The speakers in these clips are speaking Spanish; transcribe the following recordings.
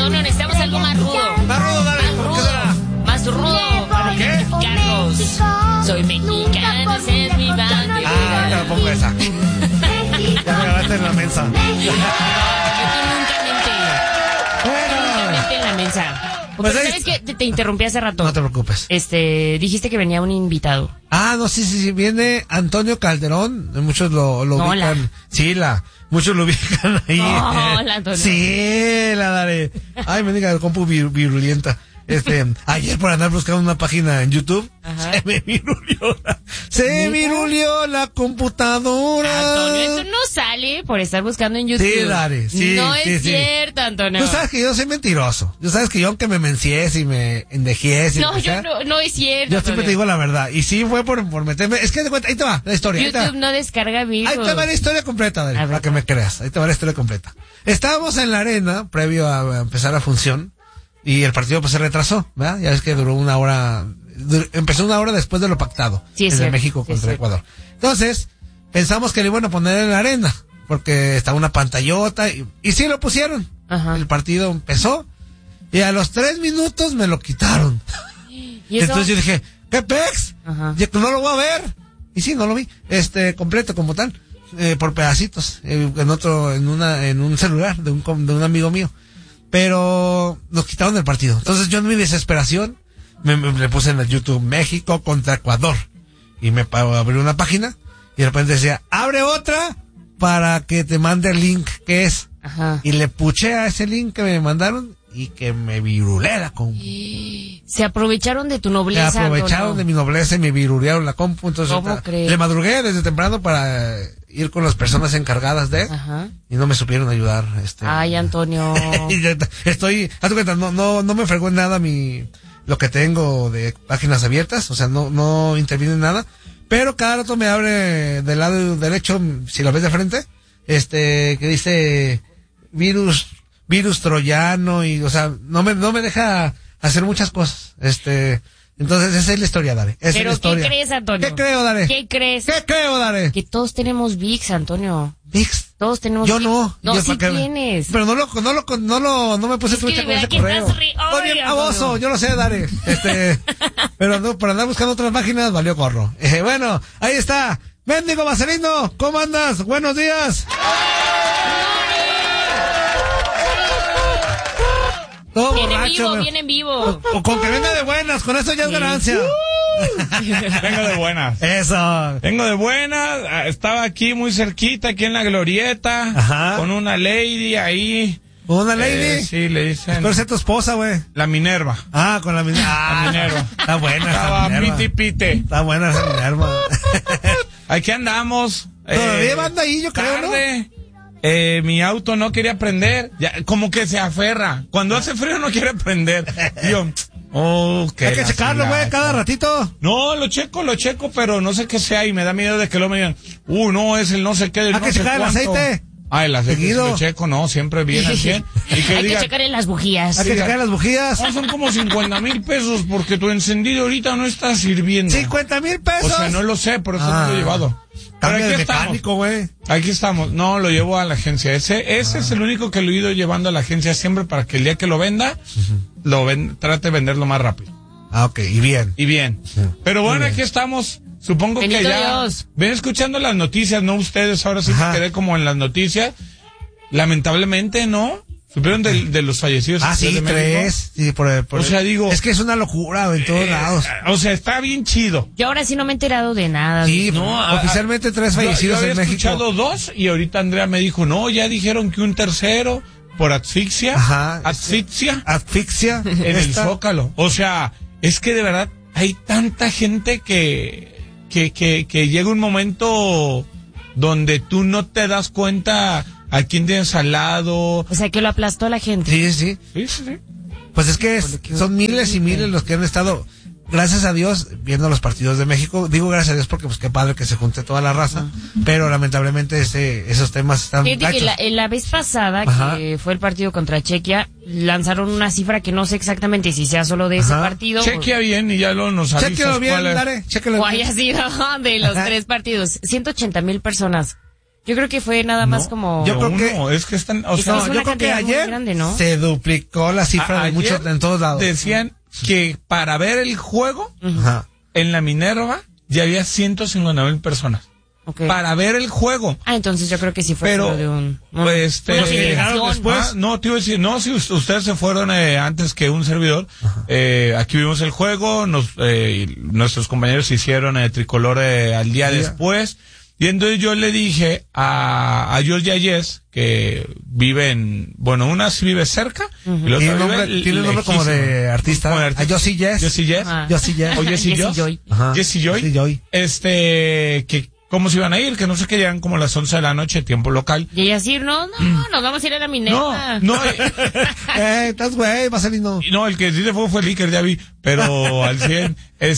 Antonio, necesitamos algo más rudo. Más rudo, dale. ¿Por qué será? Más rudo para ¿Qué? mexicanos. Soy mexicano, ese es mi bandera. Ah, te la pongo esa. Ya me ganaste en la mensa. Que tú nunca mente en la mensa. Pues ¿sabes qué? Te interrumpí hace rato. No te preocupes. Dijiste que venía un invitado. Ah, no, sí, viene Antonio Calderón, muchos lo ubican. Sí, muchos lo ubican ahí. Hola, Antonio. Sí, la daré. Ay, me diga el compu virulenta. Ayer por andar buscando una página en YouTube, ajá, se virulió la computadora. Antonio, eso no sale por estar buscando en YouTube. Sí, Dare, sí. No sí, es sí. cierto, Antonio. Tú sabes que yo soy mentiroso. Tú sabes que yo aunque me menciese y me endejiese. No, no es cierto. Yo siempre te digo la verdad. Y sí fue por meterme. Es que de cuenta, ahí te va la historia. YouTube no descarga virus. Ahí te va la historia completa, Dare, para que me creas. Ahí te va la historia completa. Estábamos en la arena, previo a empezar la función. Y el partido pues se retrasó, ¿verdad? Ya ves que duró una hora, empezó una hora después de lo pactado. Sí, desde México contra Ecuador. Entonces, pensamos que le iban a poner en la arena, porque estaba una pantallota, y sí lo pusieron. Ajá. El partido empezó, y a los 3 minutos me lo quitaron. ¿Y eso? Entonces yo dije, ¿qué pex? Ajá. Yo, no lo voy a ver. Y sí, no lo vi, completo como tal, por pedacitos, en un celular de un amigo mío. Pero nos quitaron el partido. Entonces yo en mi desesperación me puse en el YouTube México contra Ecuador. Y me abrí una página y de repente decía, abre otra para que te mande el link que es. Ajá. Y le puché a ese link que me mandaron y que me virulé la compu. Se aprovecharon de tu nobleza. Se aprovecharon de mi nobleza y me virulearon la compu. Entonces le madrugué desde temprano para ir con las personas encargadas de. Ajá. Y no me supieron ayudar. Ay, Antonio. Haz tu cuenta, no me fregó en nada lo que tengo de páginas abiertas, o sea, no interviene en nada, pero cada rato me abre del lado derecho, si lo ves de frente, que dice virus troyano, y o sea, no me deja hacer muchas cosas. Entonces esa es la historia, Dare. Esa es la historia. ¿Qué crees, Antonio? ¿Qué creo, Dare? ¿Qué crees? ¿Qué creo, Dare? Que todos tenemos VIX, Antonio. VIX. Todos tenemos Yo VIX. no. No, yo, sí tienes. Pero no me puse trucha con ese correo. Oye, baboso, yo lo sé, Dare. Pero no, por andar buscando otras páginas, valió gorro. Bueno, ahí está. Mendigo Marcelino, ¿cómo andas? Buenos días. Todo borracho, viene en vivo. O con que venga de buenas, con eso ya es ganancia. Vengo de buenas. Eso. Vengo de buenas. Estaba aquí muy cerquita, aquí en la glorieta. Ajá. Con una lady ahí. ¿Una lady? Sí, le dicen. Espero ser tu esposa, güey. La Minerva. Ah, con la Minerva. La Minerva. Está buena esa Estaba Minerva. pite. Está buena esa Minerva. Aquí andamos. Todavía banda ahí, yo creo, tarde. Mi auto no quería prender, ya, como que se aferra. Cuando hace frío no quiere prender. Y yo, hay que checarlo, güey, cada ratito. No, lo checo, pero no sé qué sea y me da miedo de que lo me digan, no, es el no sé qué del Hay no que sé checar el cuánto. aceite. El aceite sí lo checo, no, siempre viene al 100. Y que Hay diga, que checar en las bujías. Hay que checar las bujías. No, son como 50,000 pesos porque tu encendido ahorita no está sirviendo. 50,000 pesos. O sea, no lo sé, por eso no lo he llevado. Pero Cambia aquí de estamos. mecánico, güey. Aquí estamos. No, lo llevo a la agencia. Ese es el único que lo he ido llevando a la agencia siempre para que el día que lo venda, trate de venderlo más rápido. Ah, ok, y bien. Pero bueno, aquí estamos. Supongo Bendito que ya Dios. ven escuchando las noticias, ¿no? Ustedes ahora sí me quedé como en las noticias. Lamentablemente, ¿no? ¿Supieron de los fallecidos? Ah, sí, 3. Sí, o sea, digo... Es que es una locura, güey, en todos lados. O sea, está bien chido. Yo ahora sí no me he enterado de nada. Sí, oficialmente 3 fallecidos yo había en México. escuchado 2 y ahorita Andrea me dijo, no, ya dijeron que un tercero por asfixia. Ajá. Asfixia. En el Zócalo. O sea, es que de verdad hay tanta gente que llega un momento donde tú no te das cuenta a quién tienes al lado. O sea, que lo aplastó la gente. Sí. Pues es que son miles y miles los que han estado, gracias a Dios, viendo los partidos de México. Digo gracias a Dios porque pues qué padre que se junte toda la raza, pero lamentablemente esos temas están Fíjate gachos. que la vez pasada, que fue el partido contra Chequia, lanzaron una cifra que no sé exactamente si sea solo de ese partido. Chequea bien y ya nos avisas. Chéquelo bien, Dare, chéquelo o bien. haya sido de los 3 partidos. 180,000 personas Yo creo que fue nada más como... Yo creo que... es que están... O sea, yo creo que ayer grande, ¿no? se duplicó la cifra de muchos en todos lados. Decían que para ver el juego, en la Minerva, ya había 150,000 personas. Okay. Para ver el juego. Entonces yo creo que sí fue pero de un... llegaron después. No, te iba a decir, no, si ustedes se fueron antes que un servidor, aquí vimos el juego, nuestros compañeros hicieron tricolor al día después, y entonces yo le dije a Georgia Yes, que vive una sí vive cerca, y la otra tiene un nombre como de artista. A Josie Yes. Josie Yes. Josie Yes. O Jessie Joy. Jessie Joy. Que cómo se iban a ir, que no sé qué, llegan como las 11 de la noche, tiempo local. Y ella decir, no, nos vamos a ir a la Minerva. Estás güey, va a salir no. No, el que sí se fue el Iker, ya vi, pero al 100.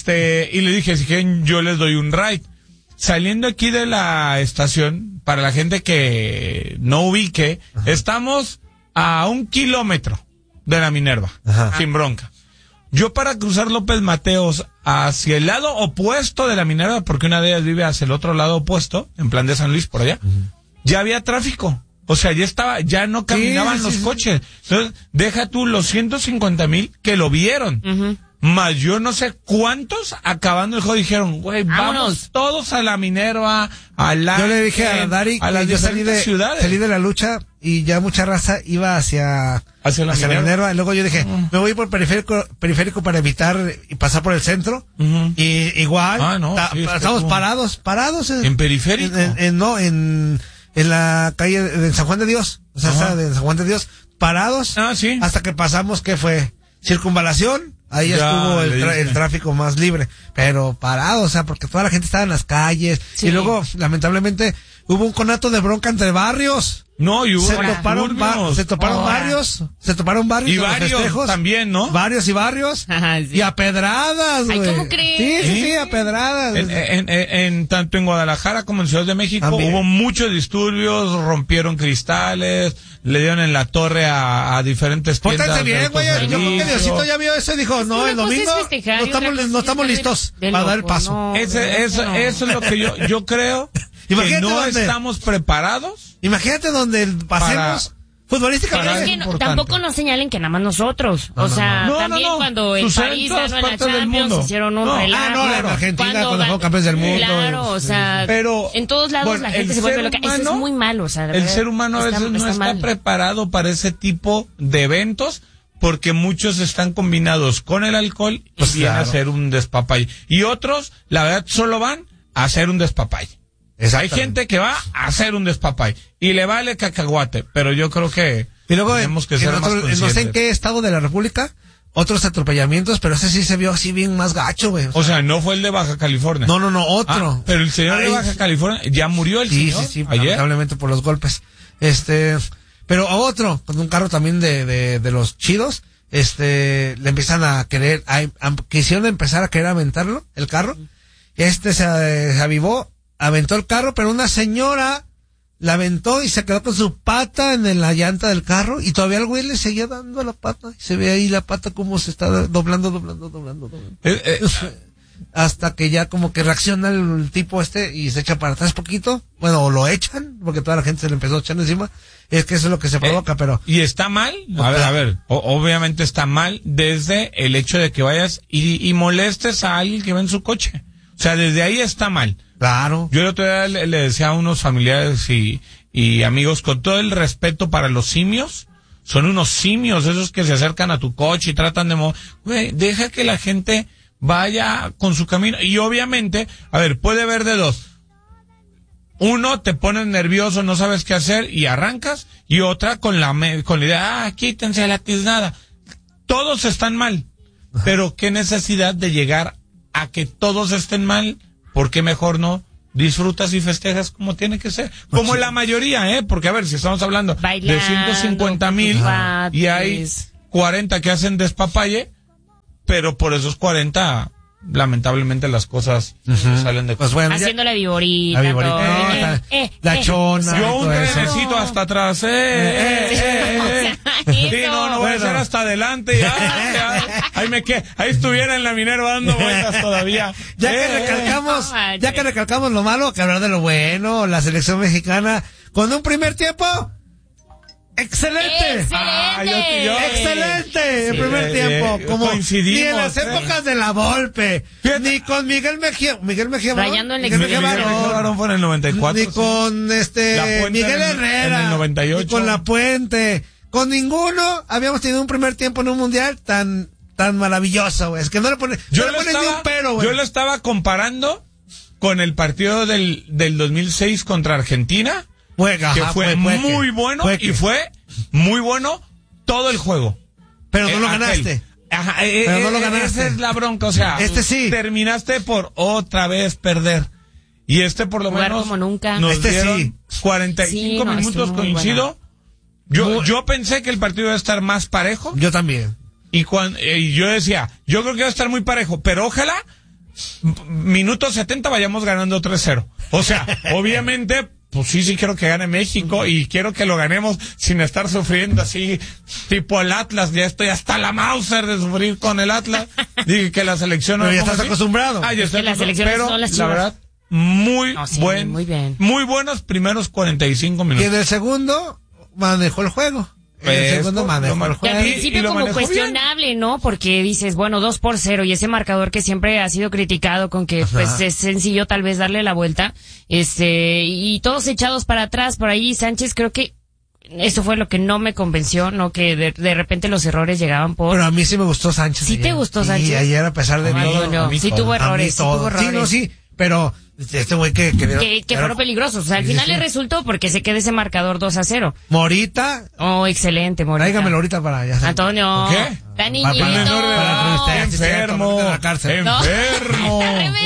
Y le dije, si quieren, yo les doy un ride. Saliendo aquí de la estación, para la gente que no ubique, estamos a 1 kilómetro de la Minerva, sin bronca. Yo para cruzar López Mateos hacia el lado opuesto de la Minerva, porque una de ellas vive hacia el otro lado opuesto, en plan de San Luis, por allá, ya había tráfico. O sea, ya no caminaban los coches. Entonces, deja tú los 150,000 que lo vieron. Más yo no sé cuántos acabando el juego dijeron, güey, vamos todos a la Minerva, yo le dije a Dari a las que yo salí de la lucha y ya mucha raza iba hacia la Minerva. Y luego yo dije, me voy por periférico para evitar y pasar por el centro. Y igual, estamos parados en periférico. En la calle de San Juan de Dios. O sea, de San Juan de Dios, parados. Hasta que pasamos, ¿qué fue? Circunvalación. Ahí estuvo el tráfico más libre, pero parado, o sea, porque toda la gente estaba en las calles, y luego, lamentablemente, hubo un conato de bronca entre barrios. No, y hubo se toparon barrios y varios festejos, también, ¿no? Varios y barrios, y a pedradas, güey. ¿Cómo crees? Sí, a pedradas. Tanto en Guadalajara como en Ciudad de México hubo muchos disturbios, rompieron cristales, le dieron en la torre a diferentes tiendas. Pórtense bien, güey. Yo creo que Diosito ya vio eso y dijo, no, el domingo no estamos listos para dar el paso. Eso es lo que yo creo. Que no estamos preparados. Imagínate donde pasemos futbolísticamente. Pero es que tampoco nos señalen que nada más nosotros. También cuando el París ganó en la Champions hicieron un relajo. En Argentina cuando fueron campeones del mundo. Claro, o sea, pero en todos lados la gente se vuelve loca. Eso es muy malo, o sea, el ser humano a veces no está preparado para ese tipo de eventos, porque muchos están combinados con el alcohol y vienen a hacer un despapalle. Y otros, la verdad, solo van a hacer un despapalle. Hay gente que va a hacer un despapay y le vale cacahuate, pero yo creo que tenemos que ser más conscientes. No sé en qué estado de la República, otros atropellamientos, pero ese sí se vio así bien más gacho, güey. O sea, no fue el de Baja California. No, otro. Pero el señor de Baja California, ya murió el señor. Sí, lamentablemente por los golpes. Pero a otro, con un carro también de los chidos, le empiezan a querer, quisieron empezar a querer aventarlo, el carro. Se avivó, aventó el carro, pero una señora la aventó y se quedó con su pata en la llanta del carro, y todavía el güey le seguía dando a la pata, y se ve ahí la pata como se está doblando. Hasta que ya como que reacciona el tipo y se echa para atrás poquito, o lo echan, porque toda la gente se le empezó a echar encima. Es que eso es lo que se provoca, pero... ¿Y está mal? A ver, obviamente está mal desde el hecho de que vayas y molestes a alguien que va en su coche. O sea, desde ahí está mal. Claro. Yo el otro día le decía a unos familiares y amigos, con todo el respeto para los simios, son unos simios esos que se acercan a tu coche y tratan de güey, deja que la gente vaya con su camino. Y obviamente, a ver, puede haber de dos. Uno, te pones nervioso, no sabes qué hacer y arrancas, y otra con la idea, quítense la tiznada. Todos están mal, pero qué necesidad de llegar a que todos estén mal. ¿Por qué mejor no disfrutas y festejas como tiene que ser? Como la mayoría, porque a ver, si estamos hablando bailando, de 150,000 y hay 40 que hacen despapalle, pero por esos 40, lamentablemente las cosas salen de pues bueno, haciendo la viborita, la chona. Yo un trenecito hasta atrás, Sí, no voy a echar hasta adelante. Ahí estuviera en la Minerva dando vueltas todavía. Ya que recalcamos lo malo, que hablar de lo bueno, la selección mexicana, con un primer tiempo excelente. Excelente. El primer tiempo. Como ni en las épocas de la Volpe. Ni con Miguel Mejía. Rayando en Miguel Mejía Barón fue en el 94. Ni con Miguel Herrera. En el 98. Ni con La Puente. Con ninguno habíamos tenido un primer tiempo en un mundial tan maravilloso, güey. Es que no le pones ni un pero, güey. Yo lo estaba comparando con el partido del 2006 contra Argentina. Que fue muy bueno y fue muy bueno todo el juego. Pero no lo ganaste. Pero no lo ganaste. Esa es la bronca, o sea, sí. Terminaste por otra vez perder. Y por lo menos como nunca. Nos dieron 45 minutos, coincido. Yo pensé que el partido iba a estar más parejo. Yo también. Y yo decía, yo creo que va a estar muy parejo, pero ojalá minuto 70 vayamos ganando 3-0. O sea, obviamente, pues sí quiero que gane México y quiero que lo ganemos sin estar sufriendo así, tipo el Atlas. Ya estoy hasta la Mauser de sufrir con el Atlas. Dije que la selección... Pero ya estás acostumbrado. Ya estoy la selección son las Chivas. La verdad, muy bien. Muy buenos primeros 45 minutos. Y en el segundo manejó el juego. El segundo manejó el juego. Al principio como cuestionable, bien, ¿no? Porque dices, bueno, 2-0 y ese marcador que siempre ha sido criticado con que pues es sencillo tal vez darle la vuelta, y todos echados para atrás por ahí. Sánchez, creo que eso fue lo que no me convenció, ¿no? Que de repente los errores llegaban por... Pero a mí sí me gustó Sánchez. ¿Sí ayer te gustó Sánchez? Sí, ayer a pesar de todo. Sí tuvo errores, Sí, pero este güey que fueron peligrosos. O sea, al final le resultó porque se queda ese marcador 2-0. Morita. Oh, excelente, Morita. Tráigamelo ahorita para allá. Antonio. ¿Qué? Está niñito. Para enfermo. Enfermo.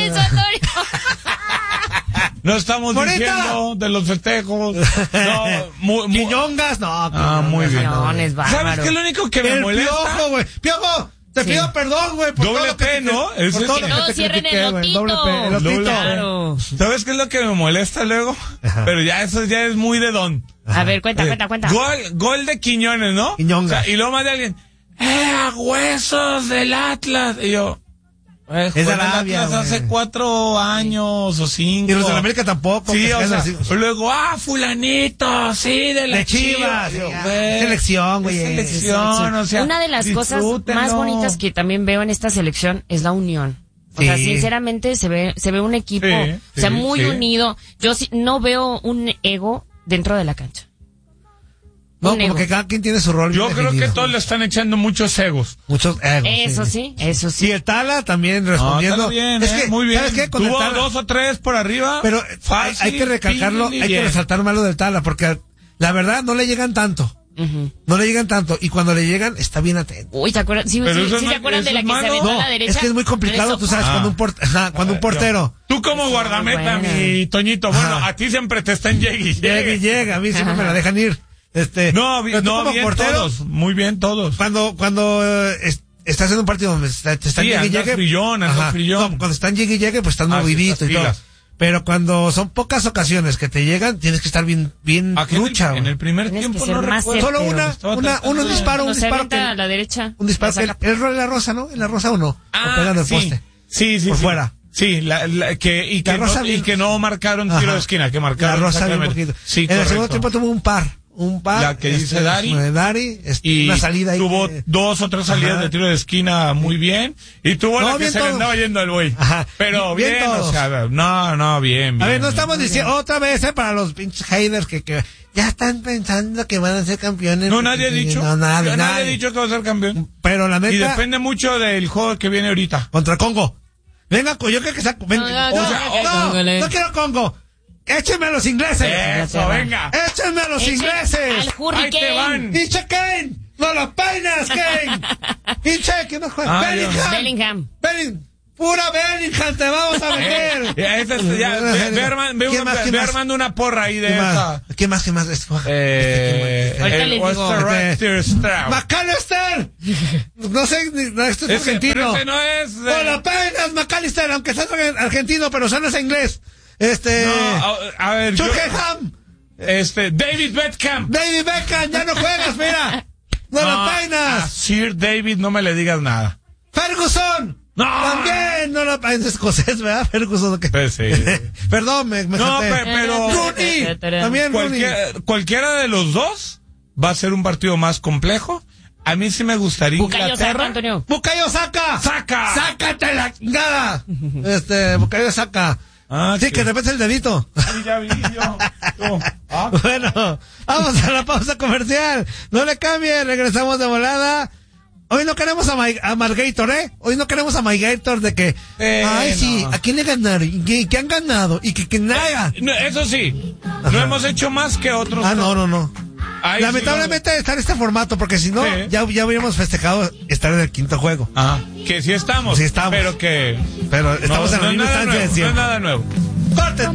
No estamos diciendo de los festejos. No, Quiñongas, no. Muy bien. ¿Sabes qué es lo único que me molesta? Piojo, güey. Piojo. Te pido perdón, güey. Doble P, ¿no? Por todo no, cierren el lotito. Doble P, el lotito. Claro. ¿Sabes qué es lo que me molesta luego? Pero ya eso ya es muy de don. A ver, cuenta. Gol de Quiñones, ¿no? Quiñonga. O sea, y luego más de alguien, a huesos del Atlas. Y yo, es de Arabia, Atlas hace 4 años o 5. Y los de la América tampoco. Sí, o sea, luego, fulanito, sí, de la Chivas. Selección, güey. Selección, o sea. Una de las cosas más bonitas que también veo en esta selección es la unión. O sea, sinceramente se ve un equipo, muy unido. Yo no veo un ego dentro de la cancha. No, como que cada quien tiene su rol. Yo creo que todos le están echando muchos egos. Muchos egos. Eso sí. Y el Tala también respondiendo. Bien, es que, muy bien. ¿sabes qué? Con tuvo el Tala, 2 o 3 por arriba. Pero fácil, hay que recalcarlo, hay que resaltar malo del Tala, porque la verdad no le llegan tanto. No le llegan tanto. Y cuando le llegan, está bien atento. Uy, ¿te acuerdas? Sí, ¿se acuerdan de la que se aventó a la derecha? Es que es muy complicado, tú sabes, cuando un portero. Tú como guardameta, mi Toñito, bueno, a ti siempre te están llega, a mí siempre me la dejan ir. No, bien portero, todos, muy bien todos. Cuando estás en un partido donde te están llegue y llegue. Frillón. Cuando están llegue y llegue, pues estás movidito y todo. Pero cuando son pocas ocasiones que te llegan, tienes que estar bien lucha. En el primer tiempo no recuerdo. Solo un disparo que a la derecha. Un disparo el rol de la Rosa, ¿no? En la Rosa o no. Pegando el poste. Sí. Por fuera. Sí, que no marcaron tiro de esquina, que marcaron la Rosa bien poquito. Sí, en el segundo tiempo tuvo un par, la que dice Dari, y una salida ahí. Tuvo 2 o 3 salidas de tiro de esquina muy bien, y tuvo la que se le andaba yendo al güey. Pero bien, o sea, bien. A ver, no estamos diciendo otra vez, para los pinches haters que ya están pensando que van a ser campeones. No, nadie ha dicho. Nadie ha dicho que va a ser campeón. Pero la neta. Y depende mucho del juego que viene ahorita. Contra Congo. Venga, yo creo que saco. No quiero Congo. Échenme a los ingleses. Eso, venga. Échenme a los ingleses. Al Hurricane. Ahí te van. Hinche Kane. No lo peinas, Kane. Hinche, ¿quién no juega? Bellingham. Pura Bellingham te vamos a meter. Ve armando una porra ahí de esa. ¿Qué más? ¡McAllister! No sé, esto es argentino. Ese no es. ¡No lo peinas, McAllister! Aunque seas argentino, pero suenas inglés. No, a ver. Chuckenham. David Beckham. Ya no juegas, mira. ¡No la peinas! A Sir David no me le digas nada. ¡Ferguson! ¡No! También no la peinas. Es escocés, ¿verdad? Ferguson. ¿Qué? Pues sí. Perdón, me No, pero Rooney. También Rooney. Cualquiera de los dos va a ser un partido más complejo. A mí sí me gustaría Bukayo Saka, Inglaterra. Antonio. ¡Bukayo Saka! ¡Saca! ¡Sácate la chingada! Bukayo Saka. Ah, Sí, que te pese el dedito. Sí, ya vi yo. Bueno, vamos a la pausa comercial. No le cambie, regresamos de volada. Hoy no queremos a Margator, ¿eh? Hoy no queremos a Margator de que... ay, sí, ¿a quién le ganaron? ¿Y qué han ganado? Y que nada. No, eso sí, no hemos hecho más que otros. No. Ahí Lamentablemente está en este formato, porque si no, Sí. ya habríamos festejado estar en el quinto juego. Que sí estamos. Sí estamos. Pero que... Pero estamos en la misma instancia de No es siempre. nada nuevo. ¡Corte!